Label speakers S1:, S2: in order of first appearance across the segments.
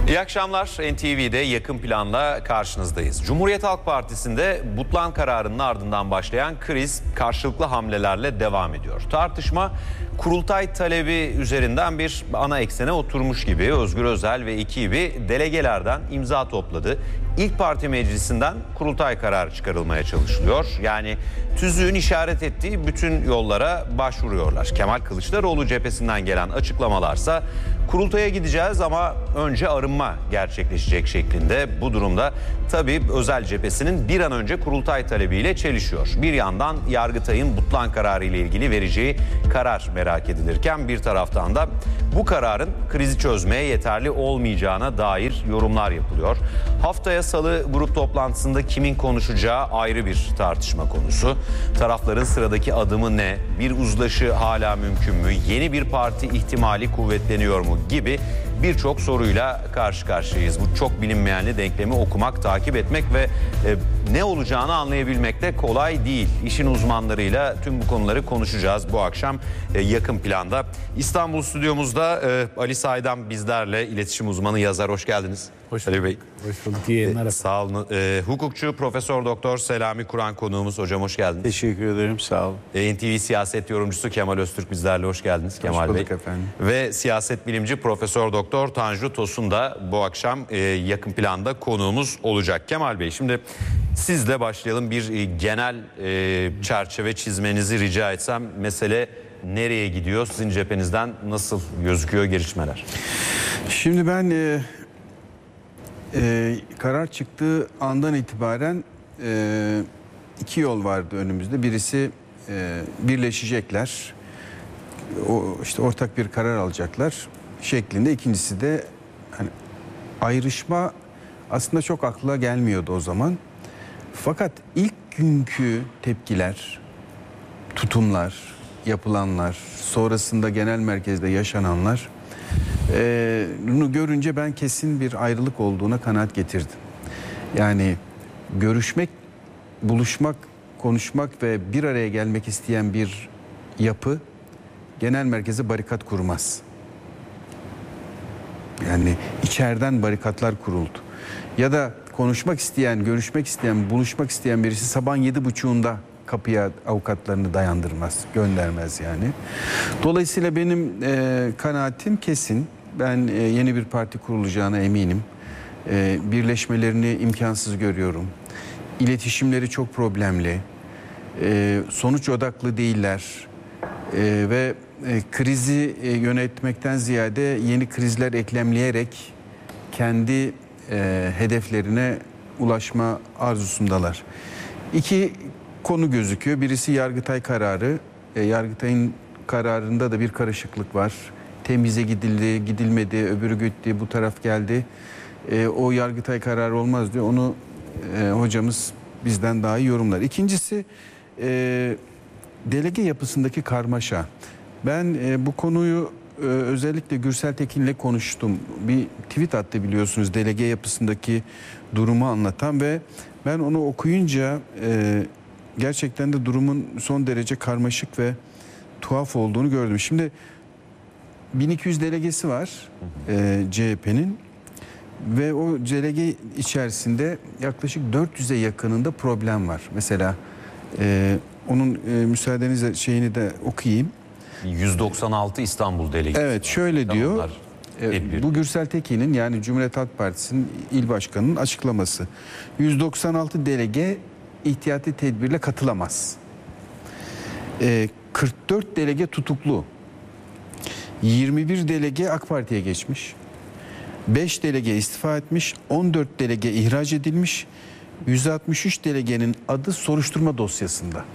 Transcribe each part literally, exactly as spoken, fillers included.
S1: İyi akşamlar. N T V'de yakın planla karşınızdayız. Cumhuriyet Halk Partisi'nde Butlan kararının ardından başlayan kriz karşılıklı hamlelerle devam ediyor. Tartışma kurultay talebi üzerinden bir ana eksene oturmuş gibi. Özgür Özel ve ekibi delegelerden imza topladı. İlk parti meclisinden kurultay kararı çıkarılmaya çalışılıyor. Yani tüzüğün işaret ettiği bütün yollara başvuruyorlar. Kemal Kılıçdaroğlu cephesinden gelen açıklamalarsa kurultaya gideceğiz ama önce arınma gerçekleşecek şeklinde. Bu durumda tabii Özel cephesinin bir an önce kurultay talebiyle çelişiyor. Bir yandan Yargıtay'ın Butlan kararı ile ilgili vereceği karar merak edilirken bir taraftan da bu kararın krizi çözmeye yeterli olmayacağına dair yorumlar yapılıyor. Haftaya Salı grup toplantısında kimin konuşacağı ayrı bir tartışma konusu. Tarafların sıradaki adımı ne? Bir uzlaşı hala mümkün mü? Yeni bir parti ihtimali kuvvetleniyor mu? Gibi birçok soruyla karşı karşıyayız. Bu çok bilinmeyenli denklemi okumak, takip etmek ve e, ne olacağını anlayabilmek de kolay değil. İşin uzmanlarıyla tüm bu konuları konuşacağız bu akşam e, yakın planda. İstanbul stüdyomuzda e, Ali Saydam bizlerle, iletişim uzmanı, yazar. Hoş geldiniz.
S2: Hoş
S1: Ali Bey.
S2: Hoş bulduk. İyi yayınlar.
S1: E, sağ olun. E, hukukçu Profesör Doktor Selami Kur'an konuğumuz. Hocam hoş geldiniz.
S2: Teşekkür ederim. Sağ olun.
S1: E, N T V siyaset yorumcusu Kemal Öztürk bizlerle. Hoş geldiniz Kemal Bey.
S2: Hoş bulduk efendim.
S1: Ve siyaset bilimci Profesör Doktor Tanju Tosun da bu akşam e, yakın planda konuğumuz olacak. Kemal Bey, şimdi sizle başlayalım. Bir e, genel e, çerçeve çizmenizi rica etsem. Mesele nereye gidiyor? Sizin cephenizden nasıl gözüküyor gelişmeler?
S2: Şimdi ben e, e, karar çıktığı andan itibaren e, iki yol vardı önümüzde. Birisi e, birleşecekler, o işte ortak bir karar alacaklar şeklinde. İkincisi de hani ayrışma aslında çok akla gelmiyordu o zaman. Fakat ilk günkü tepkiler, tutumlar, yapılanlar, sonrasında genel merkezde yaşananlar e, bunu görünce ben kesin bir ayrılık olduğuna kanaat getirdim. Yani görüşmek, buluşmak, konuşmak ve bir araya gelmek isteyen bir yapı genel merkeze barikat kurmaz. Yani içeriden barikatlar kuruldu. Ya da konuşmak isteyen, görüşmek isteyen, buluşmak isteyen birisi sabahın yedi buçuğunda kapıya avukatlarını dayandırmaz, göndermez yani. Dolayısıyla benim e, kanaatim kesin. Ben e, yeni bir parti kurulacağına eminim. E, birleşmelerini imkansız görüyorum. İletişimleri çok problemli. E, sonuç odaklı değiller. E, ve e, krizi e, yönetmekten ziyade yeni krizler eklemleyerek kendi e, hedeflerine ulaşma arzusundalar. İki konu gözüküyor. Birisi Yargıtay kararı. E, Yargıtay'ın kararında da bir karışıklık var. Temize gidildi, gidilmedi, öbürü gitti, bu taraf geldi. E, o Yargıtay kararı olmaz diyor. Onu e, hocamız bizden daha iyi yorumlar. İkincisi e, delege yapısındaki karmaşa. Ben e, bu konuyu e, özellikle Gürsel Tekin'le konuştum. Bir tweet attı biliyorsunuz, delege yapısındaki durumu anlatan ve ben onu okuyunca e, gerçekten de durumun son derece karmaşık ve tuhaf olduğunu gördüm. Şimdi bin iki yüz delegesi var e, C H P'nin ve o delege içerisinde yaklaşık dört yüze yakınında problem var. Mesela e, onun e, müsaadenizle şeyini de okuyayım.
S1: yüz doksan altı İstanbul delegesi.
S2: Evet, şöyle diyor. E, bu Gürsel Tekin'in, yani Cumhuriyet Halk Partisi'nin il başkanının açıklaması. yüz doksan altı delege ihtiyati tedbirle katılamaz. E, kırk dört delege tutuklu. yirmi bir delege AK Parti'ye geçmiş. beş delege istifa etmiş. on dört delege ihraç edilmiş. yüz altmış üç delegenin adı soruşturma dosyasında.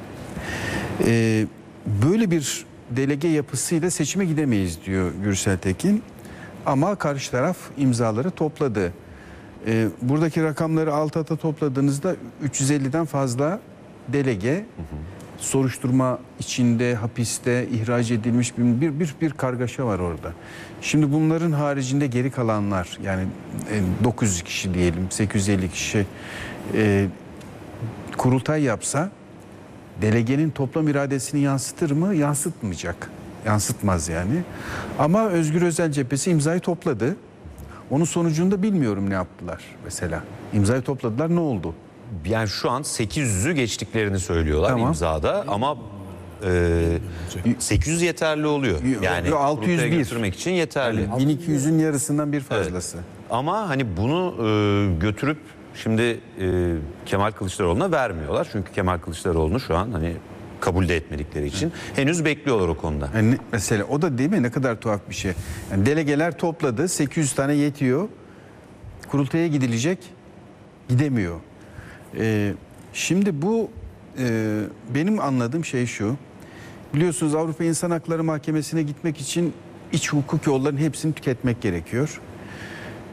S2: Ee, böyle bir delege yapısıyla seçime gidemeyiz diyor Gürsel Tekin. Ama karşı taraf imzaları topladı. Ee, buradaki rakamları alt alta topladığınızda üç yüz elliden fazla delege hı hı. soruşturma içinde, hapiste, ihraç edilmiş bir, bir, bir, bir kargaşa var orada. Şimdi bunların haricinde geri kalanlar, yani dokuz yüz kişi diyelim, sekiz yüz elli kişi e, kurultay yapsa delegenin toplam iradesini yansıtır mı? Yansıtmayacak. Yansıtmaz yani. Ama Özgür Özel cephesi imzayı topladı. Onun sonucunda bilmiyorum ne yaptılar mesela. İmzayı topladılar, ne oldu?
S1: Yani şu an sekiz yüzü geçtiklerini söylüyorlar
S2: Tamam.
S1: imzada ama e, sekiz yüz yeterli oluyor. Yani
S2: Yo, altı yüz bir.
S1: kurultaya götürmek için yeterli.
S2: bin iki yüzün yarısından bir fazlası.
S1: Ama hani bunu e, götürüp şimdi e, Kemal Kılıçdaroğlu'na vermiyorlar. Çünkü Kemal Kılıçdaroğlu'nu şu an hani kabul de etmedikleri için henüz bekliyorlar o konuda.
S2: Yani mesela o da değil mi, ne kadar tuhaf bir şey. Yani delegeler topladı, sekiz yüz tane yetiyor. Kurultaya gidilecek, gidemiyor. Ee, şimdi bu e, benim anladığım şey şu. Biliyorsunuz Avrupa İnsan Hakları Mahkemesi'ne gitmek için iç hukuk yollarının hepsini tüketmek gerekiyor.